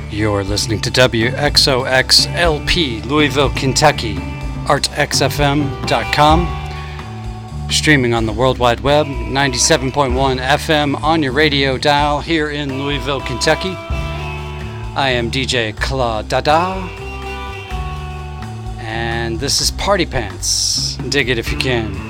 You're listening to WXOXLP, Louisville, Kentucky, artxfm.com, streaming on the World Wide Web, 97.1 FM on your radio dial here in Louisville, Kentucky. I am DJ Claude Dada, and this is Party Pants. Dig it if you can.